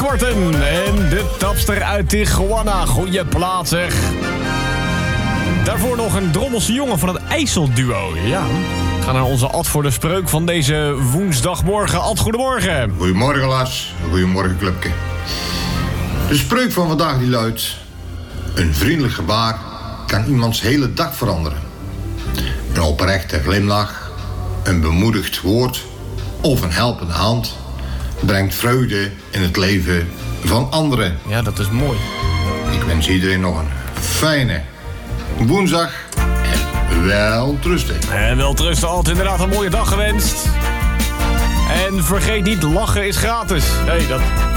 Squirten en de tapster uit Tijuana. Goeie plaats, zeg. Daarvoor nog een drommelse jongen van het IJsselduo. Ja, we gaan naar onze Ad voor de spreuk van deze woensdagmorgen. Ad, goedemorgen. Goedemorgen, Lars. Goedemorgen, clubke. De spreuk van vandaag die luidt: een vriendelijk gebaar kan iemands hele dag veranderen. Een oprechte glimlach, een bemoedigd woord of een helpende hand brengt vreugde in het leven van anderen. Ja, dat is mooi. Ik wens iedereen nog een fijne woensdag en welterusten. En welterusten, Ad, inderdaad een mooie dag gewenst. En vergeet niet, lachen is gratis. Hey, dat